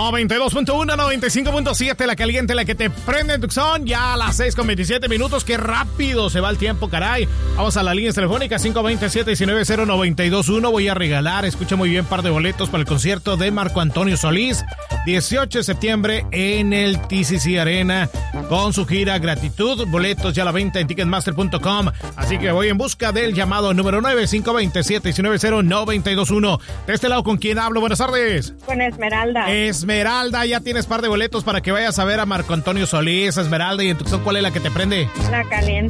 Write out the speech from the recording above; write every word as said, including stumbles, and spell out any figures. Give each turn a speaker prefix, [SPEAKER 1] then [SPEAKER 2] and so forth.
[SPEAKER 1] noventa y dos punto uno, noventa y cinco punto siete, la caliente, la que te prende en Tucson. Ya a las seis con veintisiete minutos. Qué rápido se va el tiempo, caray. Vamos a las líneas telefónicas cinco dos siete, uno nueve cero, nueve dos uno. Voy a regalar, escucha muy bien, par de boletos para el concierto de Marco Antonio Solís, dieciocho de septiembre en el T C C Arena, con su gira Gratitud. Boletos ya a la venta en ticketmaster punto com. Así que voy en busca del llamado número nueve cinco dos siete, uno nueve cero, nueve dos uno. De este lado, ¿con quién hablo? Buenas tardes.
[SPEAKER 2] Con Esmeralda.
[SPEAKER 1] Esmeralda, ya tienes par de boletos para que vayas a ver a Marco Antonio Solís. Esmeralda, ¿y en Tucson cuál es la que te prende?
[SPEAKER 2] La caliente.